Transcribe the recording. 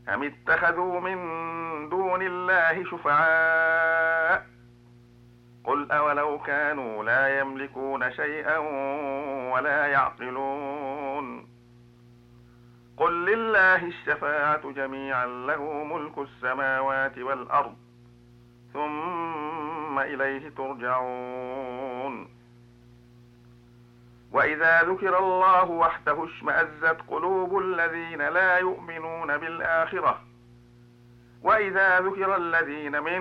أم اتخذوا من دون الله شفعاء قل أولو كانوا لا يملكون شيئا ولا يعقلون قل لله الشفاعة جميعا له ملك السماوات والأرض ثم إليه ترجعون وإذا ذكر الله وحده اشمأزت قلوب الذين لا يؤمنون بالآخرة وإذا ذكر الذين من